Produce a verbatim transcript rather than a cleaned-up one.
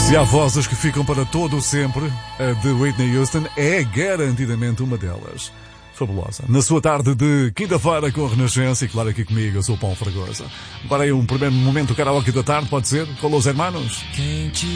Se há vozes que ficam para todo o sempre, a de Whitney Houston é garantidamente uma delas. Fabulosa. Na sua tarde de quinta-feira com a Renascença e claro aqui comigo, eu sou o Paulo Fragosa. Agora aí um primeiro momento karaoke da tarde, pode ser? Com Los Hermanos?